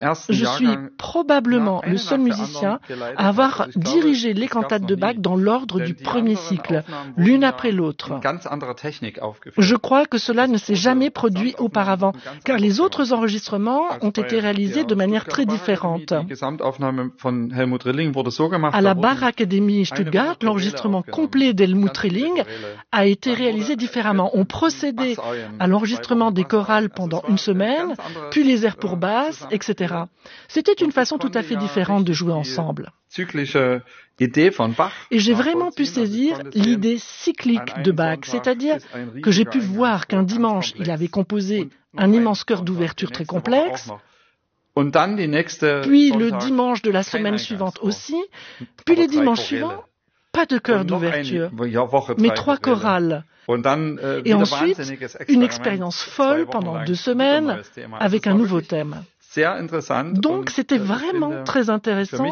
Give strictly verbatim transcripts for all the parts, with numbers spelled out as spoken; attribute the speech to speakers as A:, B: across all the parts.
A: Je suis probablement le seul musicien à avoir dirigé les cantates de Bach dans l'ordre du premier cycle, l'une après l'autre. Je crois que cela ne s'est jamais produit auparavant, car les autres enregistrements ont été réalisés de manière très différente. À la Bach-Akademie Stuttgart, l'enregistrement complet d'Helmut Rilling a été réalisé différemment. On procédait à l'enregistrement des chorales pendant une semaine, puis les airs pour basse, et cetera. C'était une façon tout à fait différente de jouer ensemble. Et j'ai vraiment pu saisir l'idée cyclique de Bach, c'est-à-dire que j'ai pu voir qu'un dimanche, il avait composé un immense chœur d'ouverture très complexe, puis le dimanche de la semaine suivante aussi, puis les dimanches suivants, pas de chœur d'ouverture, mais trois chorales. Et ensuite, une expérience folle pendant deux semaines avec un nouveau thème. Donc, c'était vraiment très intéressant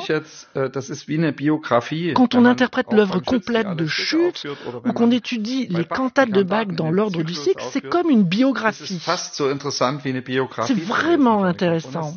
A: quand on interprète l'œuvre complète de Schütz ou qu'on étudie les cantates de Bach dans l'ordre du cycle, c'est comme une biographie. C'est vraiment intéressant.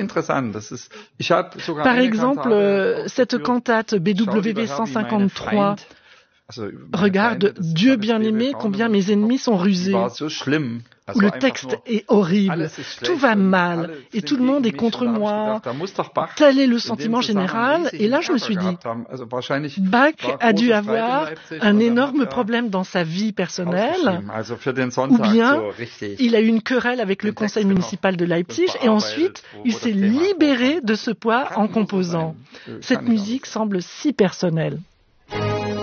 A: Par exemple, cette cantate B W V cent cinquante-trois, regarde, Dieu bien-aimé, combien mes ennemis sont rusés. Où le texte est horrible, tout va mal et tout le monde est contre moi. Tel est le sentiment général. Et là, je me suis dit, Bach a dû avoir un énorme problème dans sa vie personnelle, ou bien il a eu une querelle avec le conseil municipal de Leipzig et ensuite il s'est libéré de ce poids en composant. Cette musique semble si personnelle.